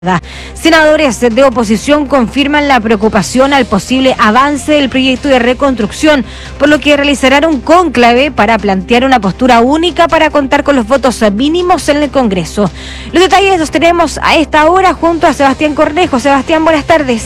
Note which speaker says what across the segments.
Speaker 1: Senadores de oposición confirman la preocupación al posible avance del proyecto de reconstrucción, por lo que realizarán un cónclave para plantear una postura única para contar con los votos mínimos en el Congreso. Los detalles los tenemos a esta hora junto a Sebastián Cornejo. Sebastián, buenas tardes.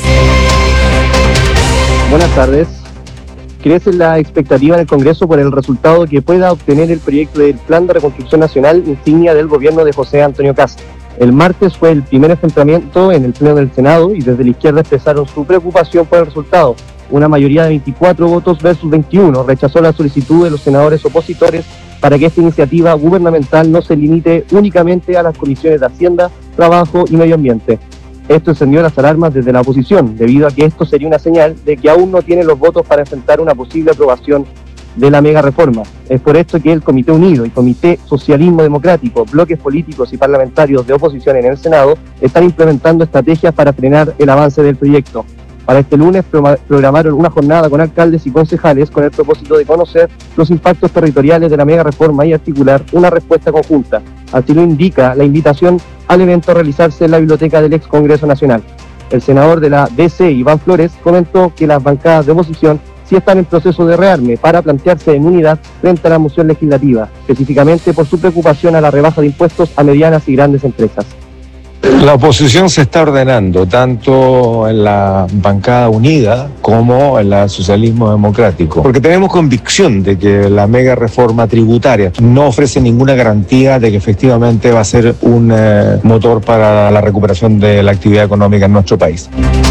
Speaker 2: Buenas tardes. Crece la expectativa en el Congreso por el resultado que pueda obtener el proyecto del Plan de Reconstrucción Nacional, insignia del gobierno de José Antonio Kast. El martes fue el primer enfrentamiento en el Pleno del Senado y desde la izquierda expresaron su preocupación por el resultado. Una mayoría de 24 votos versus 21 rechazó la solicitud de los senadores opositores para que esta iniciativa gubernamental no se limite únicamente a las comisiones de Hacienda, Trabajo y Medio Ambiente. Esto encendió las alarmas desde la oposición, debido a que esto sería una señal de que aún no tiene los votos para enfrentar una posible aprobación de la mega reforma. Es por esto que el Comité Unido y Comité Socialismo Democrático, bloques políticos y parlamentarios de oposición en el Senado, están implementando estrategias para frenar el avance del proyecto. Para este lunes programaron una jornada con alcaldes y concejales con el propósito de conocer los impactos territoriales de la mega reforma y articular una respuesta conjunta. Así lo indica la invitación al evento a realizarse en la biblioteca del ex Congreso Nacional. El senador de la DC, Iván Flores, comentó que las bancadas de oposición sí están en proceso de rearme para plantearse en unidad frente a la moción legislativa, específicamente por su preocupación a la rebaja de impuestos a medianas y grandes empresas.
Speaker 3: La oposición se está ordenando tanto en la bancada unida como en la socialismo democrático, porque tenemos convicción de que la mega reforma tributaria no ofrece ninguna garantía de que efectivamente va a ser un motor para la recuperación de la actividad económica en nuestro país.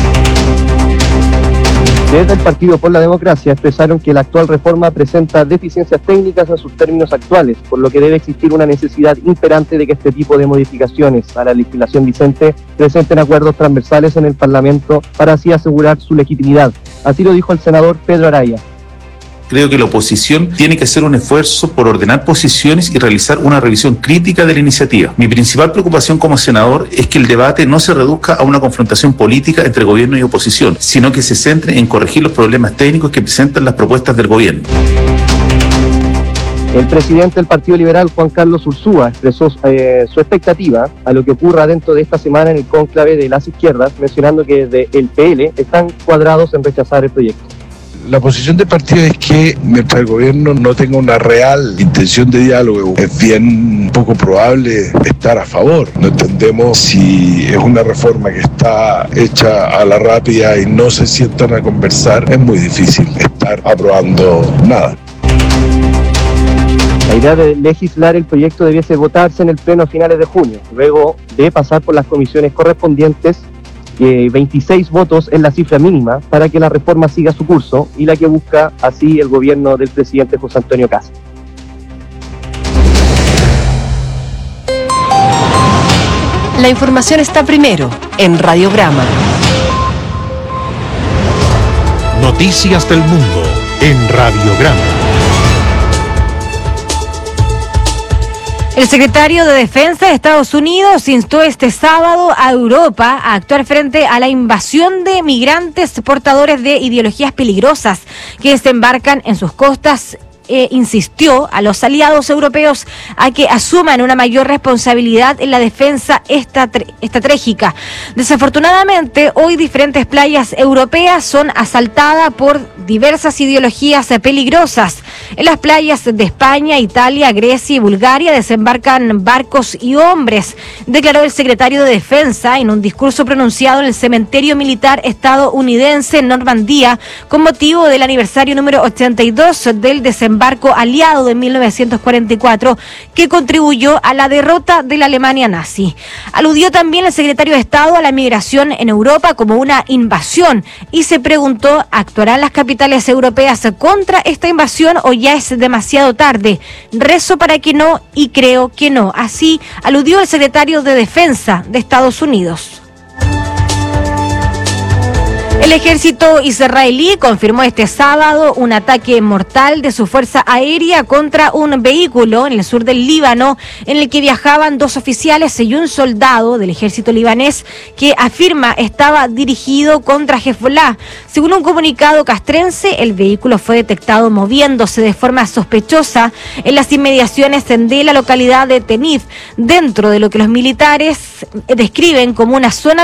Speaker 2: Desde el Partido por la Democracia expresaron que la actual reforma presenta deficiencias técnicas en sus términos actuales, por lo que debe existir una necesidad imperante de que este tipo de modificaciones a la legislación vigente presenten acuerdos transversales en el Parlamento para así asegurar su legitimidad. Así lo dijo el senador Pedro Araya.
Speaker 4: Creo que la oposición tiene que hacer un esfuerzo por ordenar posiciones y realizar una revisión crítica de la iniciativa. Mi principal preocupación como senador es que el debate no se reduzca a una confrontación política entre gobierno y oposición, sino que se centre en corregir los problemas técnicos que presentan las propuestas del gobierno.
Speaker 2: El presidente del Partido Liberal, Juan Carlos Ursúa, expresó su expectativa a lo que ocurra dentro de esta semana en el cónclave de las izquierdas, mencionando que desde el PL están cuadrados en rechazar el proyecto.
Speaker 5: La posición del partido es que mientras el gobierno no tenga una real intención de diálogo, es bien poco probable estar a favor. No entendemos si es una reforma que está hecha a la rápida y no se sientan a conversar, es muy difícil estar aprobando nada.
Speaker 2: La idea de legislar el proyecto debiese votarse en el pleno a finales de junio, luego de pasar por las comisiones correspondientes. 26 votos es la cifra mínima para que la reforma siga su curso y la que busca así el gobierno del presidente José Antonio Kast.
Speaker 6: La información está primero en Radiograma.
Speaker 7: Noticias del mundo en Radiograma.
Speaker 1: El secretario de Defensa de Estados Unidos instó este sábado a Europa a actuar frente a la invasión de migrantes portadores de ideologías peligrosas que desembarcan en sus costas. Insistió a los aliados europeos a que asuman una mayor responsabilidad en la defensa estratégica. Desafortunadamente, hoy diferentes playas europeas son asaltadas por diversas ideologías peligrosas. En las playas de España, Italia, Grecia y Bulgaria desembarcan barcos y hombres, declaró el secretario de Defensa en un discurso pronunciado en el cementerio militar estadounidense en Normandía con motivo del aniversario número 82 del desembarco aliado de 1944 que contribuyó a la derrota de la Alemania nazi. Aludió también el secretario de Estado a la migración en Europa como una invasión y se preguntó, ¿actuarán las capitales europeas contra esta invasión o ya es demasiado tarde? Rezo para que no y creo que no. Así aludió el secretario de Defensa de Estados Unidos. El ejército israelí confirmó este sábado un ataque mortal de su fuerza aérea contra un vehículo en el sur del Líbano en el que viajaban 2 oficiales y un soldado del ejército libanés que afirma estaba dirigido contra Hezbollah. Según un comunicado castrense, el vehículo fue detectado moviéndose de forma sospechosa en las inmediaciones de la localidad de Tenif, dentro de lo que los militares describen como una zona